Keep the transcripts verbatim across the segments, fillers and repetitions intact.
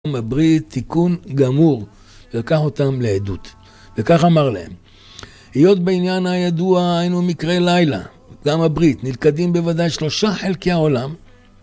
הברית תיקון גמור, ולקח אותם לעדות. וכך אמר להם, היות בעניין הידוע היינו מקרה לילה, גם הברית, נלכדים בוודאי שלושה חלקי העולם,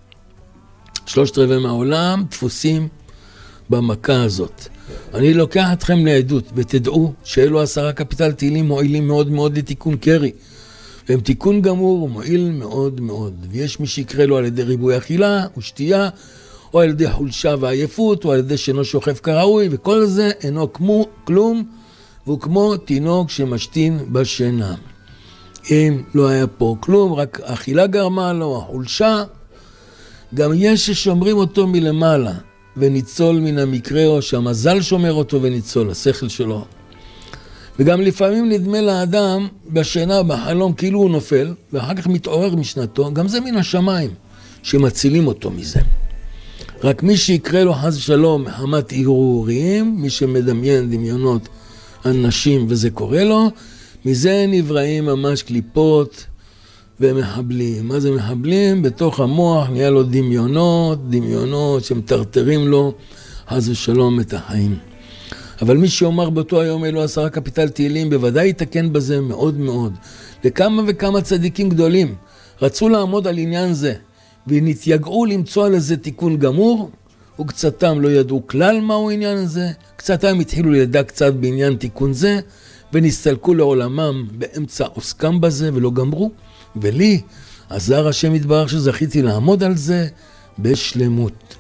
שלושת רבעי מהעולם תפוסים במכה הזאת. אני לוקח אתכם לעדות, ותדעו שאלו עשרה קפיטל תהילים מועילים מאוד מאוד לתיקון קרי, והם תיקון גמור ומועיל מאוד מאוד, ויש מי שיקרה לו על ידי ריבוי אכילה ושתייה, או על ידי חולשה ועייפות, או על ידי שאינו שוכב כראוי, וכל זה אינו כמו כלום, והוא כמו תינוק שמשתין בשינה. אם לא היה פה כלום, רק אכילה גרמה לו, החולשה, גם יש ששומרים אותו מלמעלה, וניצול מן המקרה, או שהמזל שומר אותו וניצול, השכל שלו. וגם לפעמים נדמה לאדם בשינה, בחלום, כאילו הוא נופל, ואחר כך מתעורר משנתו, גם זה מן השמיים, שמצילים אותו מזה. רק מי שיקרה לו חס ושלום מחמת ערעורים, מי שמדמיין דמיונות אנשים וזה קורה לו, מזה נבראים ממש קליפות ומחבלים. מה זה מחבלים? בתוך המוח נהיה לו דמיונות, דמיונות שמטרטרים לו חס ושלום את החיים. אבל מי שאומר באותו היום אלו עשרה קפיטל תהילים, בוודאי יתקן בזה מאוד מאוד. וכמה וכמה צדיקים גדולים רצו לעמוד על עניין זה, ונתייגעו למצוא על איזה תיקון גמור, וקצתם לא ידעו כלל מהו העניין הזה, קצתם התחילו לידע קצת בעניין תיקון זה, ונסתלקו לעולמם באמצע עוסקם בזה ולא גמרו, ולי עזר השם יתברך שזכיתי לעמוד על זה בשלמות.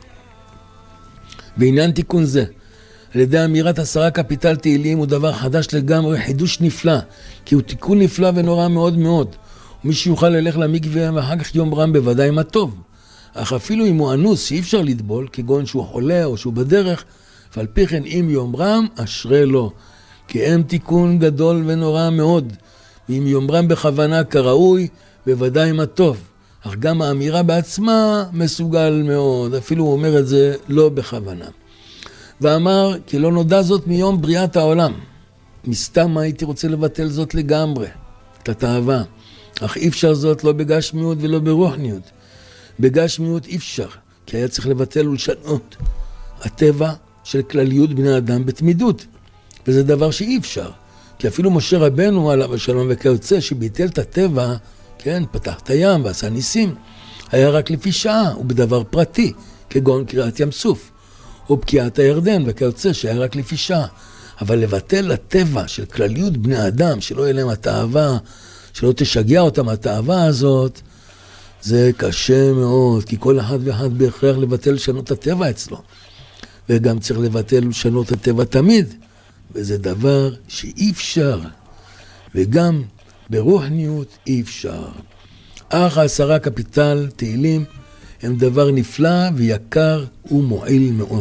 בעניין תיקון זה, על ידי אמירת עשרה קפיטל תהילים הוא דבר חדש לגמרי, חידוש נפלא, כי הוא תיקון נפלא ונורא מאוד מאוד. מי שיוכל ללך למקווה ואחר כך יום רם בוודאי מה טוב. אך אפילו אם הוא אנוס שאי אפשר לטבול, כגון שהוא חולה או שהוא בדרך, ועל פי כן אם יום רם אשרה לו, כי הם תיקון גדול ונורא מאוד. ואם יום רם בכוונה כראוי, בוודאי מה טוב. אך גם האמירה בעצמה מסוגל מאוד, אפילו הוא אומר את זה לא בכוונה. ואמר כי לא נודע זאת מיום בריאת העולם. מסתם הייתי רוצה לבטל זאת לגמרי, את התאווה. אך אי אפשר זאת לא בגשמיות ולא ברוחניות. בגשמיות אי אפשר, כי היה צריך לבטל ולשנות הטבע של כלליות בני אדם בתמידות. וזה דבר שאי אפשר. כי אפילו משה רבנו עליו השלום וכיוצא שביטל את הטבע, כן, פתח את הים ועשה ניסים, היה רק לפי שעה ובדבר פרטי, כגון קריאת ים סוף, או בקיעת הירדן וכיוצא שהיה רק לפי שעה. אבל לבטל הטבע של כלליות בני אדם, שלא יהיה להם התאווה, שלא תשגע אותם התאווה הזאת, זה קשה מאוד, כי כל אחד ואחד בהכרח לבטל לשנות את הטבע אצלו. וגם צריך לבטל לשנות את הטבע תמיד, וזה דבר שאי אפשר, וגם ברוחניות אי אפשר. אך העשרה קפיטל תהילים הם דבר נפלא ויקר ומועיל מאוד.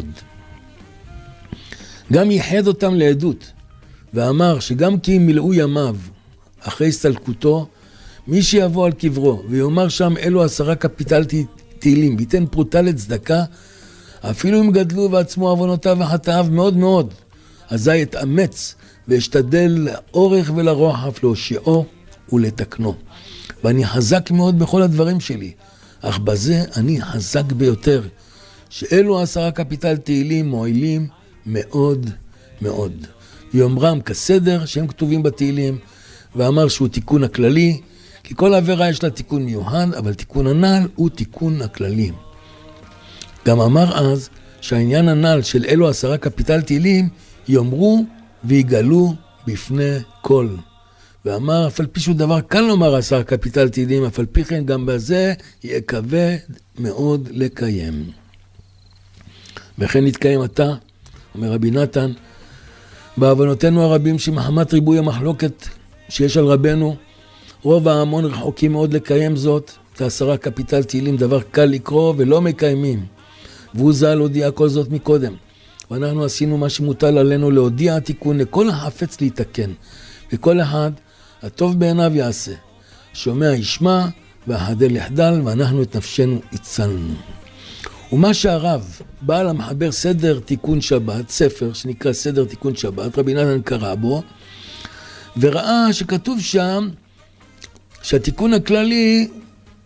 גם ייחד אותם לעדות, ואמר שגם כי מילאו ימיו, אחרי סלקותו, מי שיבוא על קברו ויאמר שם אלו עשרה קפיטל תהילים ויתן פרוטה לצדקה, אפילו אם גדלו ועצמו עוונותיו וחטאיו מאוד מאוד, אזי יתאמץ וישתדל לאורך ולרוחב להושיעו ולתקנו. ואני חזק מאוד בכל הדברים שלי, אך בזה אני חזק ביותר, שאלו עשרה קפיטל תהילים מועילים מאוד מאוד. ויאמרם כסדר שהם כתובים בתהילים, ואמר שהוא תיקון הכללי, כי כל עבירה יש לה תיקון מיוחד, אבל תיקון הנ"ל הוא תיקון הכללי. גם אמר אז שהעניין הנ"ל של אלו עשרה קפיטל תהילים יאמרו ויגלו בפני כל. ואמר אף על פי שהוא דבר קל לומר עשרה קפיטל תהילים, אף על פי כן גם בזה יהיה כבד מאוד לקיים. וכן נתקיים עתה, אומר רבי נתן, בעוונותינו הרבים שמחמת ריבוי המחלוקת שיש על רבנו, רוב ההמון רחוקים מאוד לקיים זאת, את העשרה קפיטל תהילים דבר קל לקרוא ולא מקיימים. והוא ז"ל הודיע כל זאת מקודם. ואנחנו עשינו מה שמוטל עלינו להודיע התיקון לכל החפץ להתקן. וכל אחד הטוב בעיניו יעשה. שומע ישמע והחדל יחדל, ואנחנו את נפשנו הצלנו. ומה שהרב בעל המחבר סדר תיקון שבת, ספר שנקרא סדר תיקון שבת, רבי נתן קרא בו, וראה שכתוב שם שהתיקון הכללי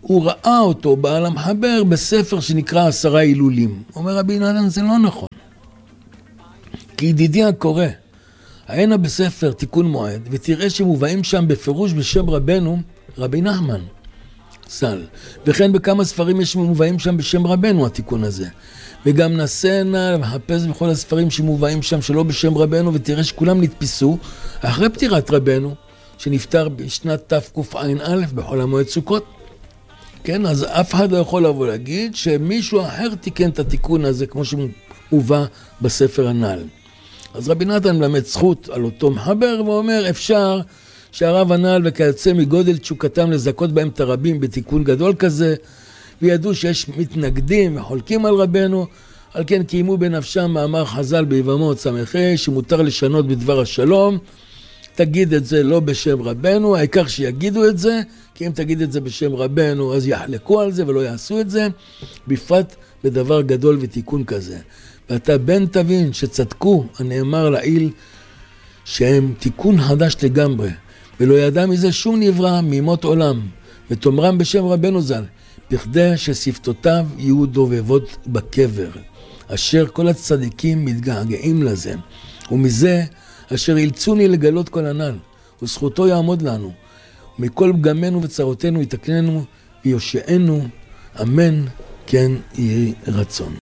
הוא ראה אותו, בעל המחבר, בספר שנקרא עשרה הילולים. אומר רבי נתן, זה לא נכון. כי ידידי הקורא, הענה בספר תיקון מועד, ותראה שמובאים שם בפירוש בשם רבנו, רבי נחמן, סל. וכן בכמה ספרים יש מובאים שם בשם רבנו התיקון הזה. וגם נסנה לחפש בכל הספרים שמובאים שם שלא בשם רבנו, ותראה שכולם נתפיסו אחרי פטירת רבנו, שנפטר בשנת תקע"א בחול המועד סוכות. כן, אז אף אחד לא יכול לבוא להגיד שמישהו אחר תיקן את התיקון הזה כמו שמובא בספר הנ"ל. אז רבי נתן מלמד זכות על אותו מחבר ואומר אפשר שהרב הנ"ל וכיוצא מגודל תשוקתם לזכות בהם את הרבים בתיקון גדול כזה, וידעו שיש מתנגדים וחולקים על רבנו, על כן קיימו בנפשם מאמר חז"ל ביבמות סמכי שמותר לשנות בדבר השלום. תגיד את זה לא בשם רבנו, העיקר שיגידו את זה, כי אם תגיד את זה בשם רבנו אז יחלקו על זה ולא יעשו את זה, בפרט בדבר גדול ותיקון כזה. ואתה בן תבין שצדקו הנאמר לעיל שהם תיקון חדש לגמרי, ולא ידע מזה שום נברא מימות עולם, ותאמרם בשם רבנו ז"ל, בכדי ששפתותיו יהיו דובבות בקבר, אשר כל הצדיקים מתגעגעים לזה, ומזה אשר אילצוני לגלות כל הנ"ל, וזכותו יעמוד לנו, ומכל פגמנו וצרותינו יתקננו ויושענו, אמן כן יהי רצון.